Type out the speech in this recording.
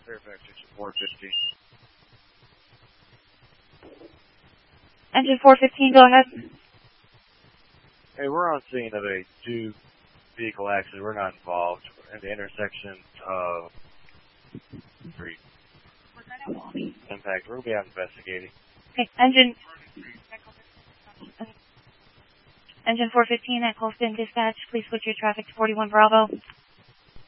Fairfax 415. Engine 415, go ahead. Hey, we're on scene of a two-vehicle accident. We're not involved. We're at the intersection of Street. Impact. We'll be out investigating. Okay, Engine 415 at Colston Dispatch. Please switch your traffic to 41 Bravo.